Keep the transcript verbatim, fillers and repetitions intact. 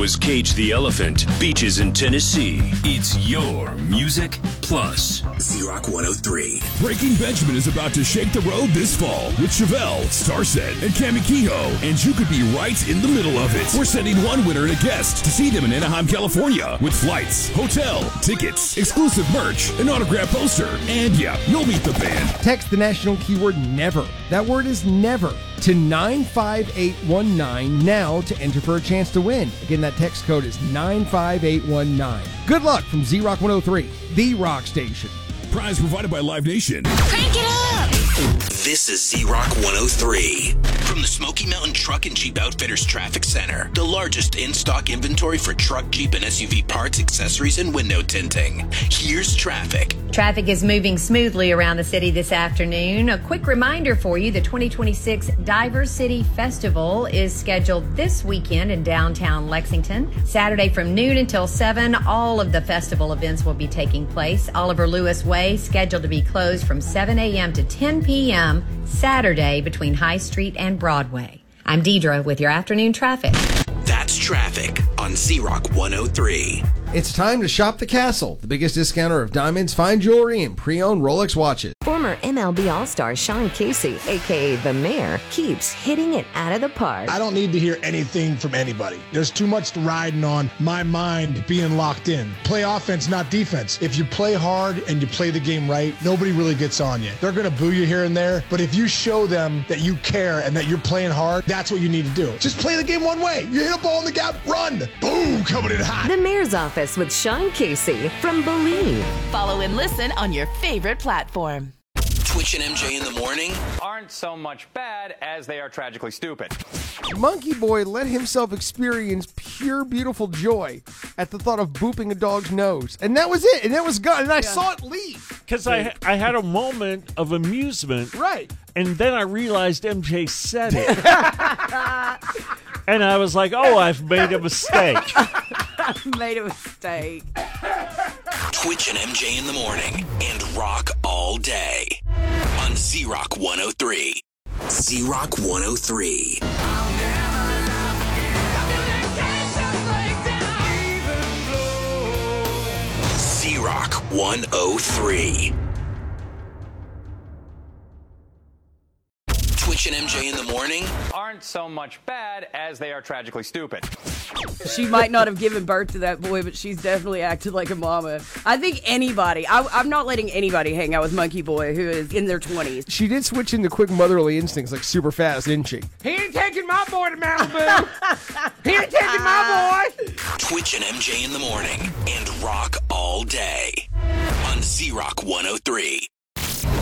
was Cage the Elephant, Beaches in Tennessee. It's your Music Plus. Z-Rock one oh three. Breaking Benjamin is about to shake the road this fall with Chevelle, Starset, and Cami Kehoe, and you could be right in the middle of it. We're sending one winner and a guest to see them in Anaheim, California, with flights, hotel, tickets, exclusive merch, an autographed poster, and yeah, you'll meet the band. Text the national keyword NEVER. That word is NEVER to nine five eight one nine now to enter for a chance to win. Again, that text code is nine five eight one nine. Good luck from Z-Rock one oh three, the rock station. Prize provided by Live Nation. Crank it up! This is Z-Rock one oh three. From the Smoky Mountain Truck and Jeep Outfitters Traffic Center, the largest in-stock inventory for truck, Jeep, and S U V parts, accessories, and window tinting. Here's traffic. Traffic is moving smoothly around the city this afternoon. A quick reminder for you, the twenty twenty-six Diver City Festival is scheduled this weekend in downtown Lexington. Saturday from noon until seven, all of the festival events will be taking place. Oliver Lewis Way scheduled to be closed from seven a.m. to ten p.m. Saturday between High Street and Broadway. I'm Deidre with your afternoon traffic. That's traffic on Z-Rock one oh three. It's time to shop the Castle, the biggest discounter of diamonds, fine jewelry, and pre-owned Rolex watches. Former M L B All-Star Sean Casey, a k a. The Mayor, keeps hitting it out of the park. I don't need to hear anything from anybody. There's too much riding on my mind being locked in. Play offense, not defense. If you play hard and you play the game right, nobody really gets on you. They're going to boo you here and there, but if you show them that you care and that you're playing hard, that's what you need to do. Just play the game one way. You hit a ball in the gap, run. Boom, coming in hot. The Mayor's Office with Sean Casey from Believe. Follow and listen on your favorite platform. Twitch and M J in the morning aren't so much bad as they are tragically stupid. Monkey Boy let himself experience pure, beautiful joy at the thought of booping a dog's nose. And that was it. And that was gone. And I yeah. saw it leave. Because I, I had a moment of amusement. Right. And then I realized M J said it. And I was like, oh, I've made a mistake. I've made a mistake. Twitch and M J in the morning and rock all day on Z-Rock one oh three. Z-Rock one oh three. Z-Rock one oh three. Twitch and M J in the morning aren't so much bad as they are tragically stupid. She might not have given birth to that boy, but she's definitely acted like a mama. I think anybody, I, I'm not letting anybody hang out with Monkey Boy who is in their twenties. She did switch into quick motherly instincts like super fast, didn't she? He ain't taking my boy to Malibu. He ain't taking my boy. Twitch and M J in the morning and rock all day on Z-Rock one oh three.